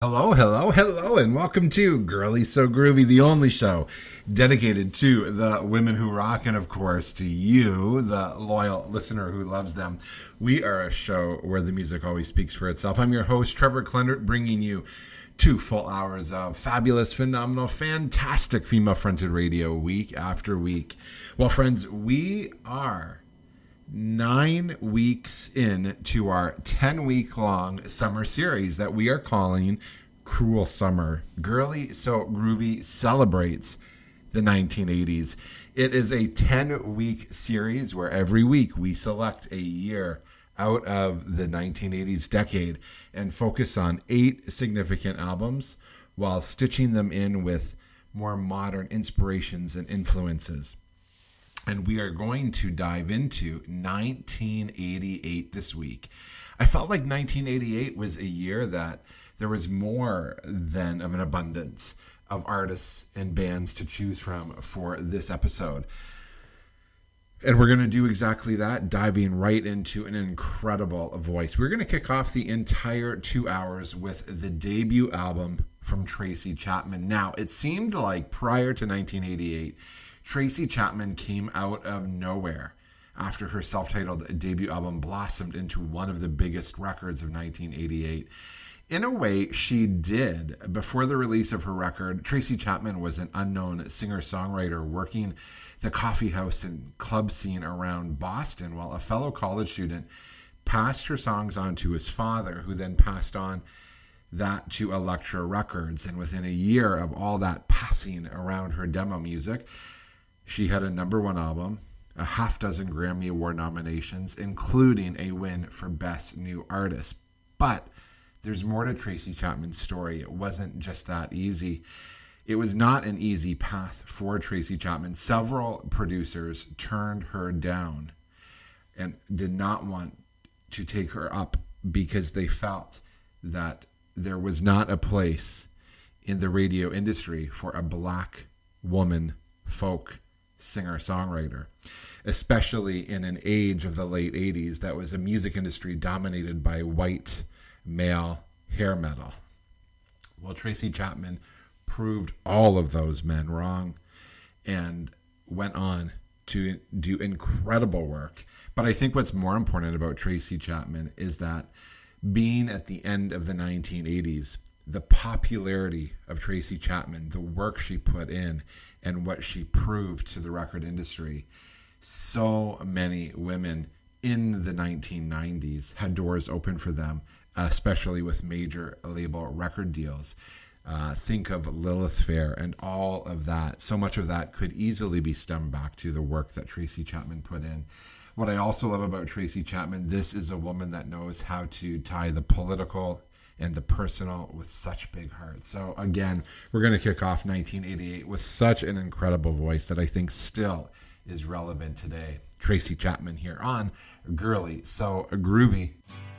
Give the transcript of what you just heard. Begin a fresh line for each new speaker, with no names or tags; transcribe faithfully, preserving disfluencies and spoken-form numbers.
Hello, hello, hello, and welcome to Girly So Groovy, the only show dedicated to the women who rock and, of course, to you, the loyal listener who loves them. We are a show where the music always speaks for itself. I'm your host, Trevor Klendert, bringing you two full hours of fabulous, phenomenal, fantastic female-fronted radio week after week. Well, friends, we are nine weeks in to our ten-week-long summer series that we are calling Cruel Summer. Girly So Groovy celebrates the nineteen eighties. It is a ten-week series where every week we select a year out of the nineteen eighties decade and focus on eight significant albums while stitching them in with more modern inspirations and influences. And we are going to dive into nineteen eighty-eight this week. I felt like nineteen eighty-eight was a year that there was more than of an abundance of artists and bands to choose from for this episode. And we're going to do exactly that, diving right into an incredible voice. We're going to kick off the entire two hours with the debut album from Tracy Chapman. Now, it seemed like prior to nineteen eighty-eight, Tracy Chapman came out of nowhere after her self-titled debut album blossomed into one of the biggest records of nineteen eighty-eight. In a way, she did. Before the release of her record, Tracy Chapman was an unknown singer-songwriter working the coffee house and club scene around Boston, while a fellow college student passed her songs on to his father, who then passed on that to Elektra Records. And within a year of all that passing around her demo music, she had a number one album, a half dozen Grammy Award nominations, including a win for Best New Artist. But there's more to Tracy Chapman's story. It wasn't just that easy. It was not an easy path for Tracy Chapman. Several producers turned her down and did not want to take her up because they felt that there was not a place in the radio industry for a black woman folk singer-songwriter, especially in an age of the late eighties that was a music industry dominated by white male hair metal. Well, Tracy Chapman proved all of those men wrong and went on to do incredible work. But I think what's more important about Tracy Chapman is that being at the end of the nineteen eighties, the popularity of Tracy Chapman, the work she put in, and what she proved to the record industry, so many women in the nineteen nineties had doors open for them, especially with major label record deals. Uh, think of Lilith Fair and all of that. So much of that could easily be stemmed back to the work that Tracy Chapman put in. What I also love about Tracy Chapman, this is a woman that knows how to tie the political and the personal with such big heart. So again, we're going to kick off nineteen eighty-eight with such an incredible voice that I think still is relevant today. Tracy Chapman here on Girly So Groovy.